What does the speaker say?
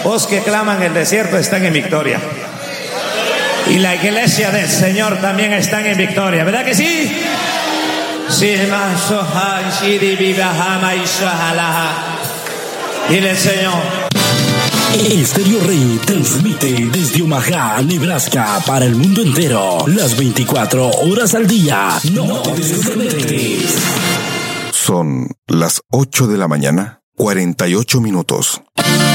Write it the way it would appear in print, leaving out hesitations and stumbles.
Los que claman el desierto están en victoria. Y la iglesia del Señor también están en victoria, ¿verdad que sí? Dile, Señor. Estéreo Rey transmite desde Omaha, Nebraska, para el mundo entero, las 24 horas al día. No te desconectes. Son las 8 de la mañana, 48 minutos.